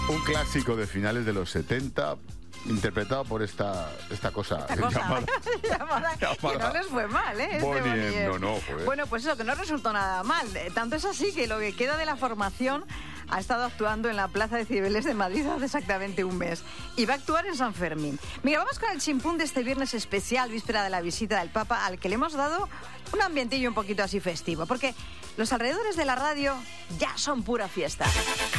Un clásico de finales de los 70, interpretado por esta cosa llamada, que no les fue mal, ¿eh? Bonnie M. No, pues. Bueno, pues eso, que no resultó nada mal. Tanto es así que lo que queda de la formación ha estado actuando en la Plaza de Cibeles de Madrid hace exactamente un mes. Y va a actuar en San Fermín. Mira, vamos con el chimpún de este viernes especial, víspera de la visita del Papa, al que le hemos dado un ambientillo un poquito así festivo. Porque los alrededores de la radio ya son pura fiesta.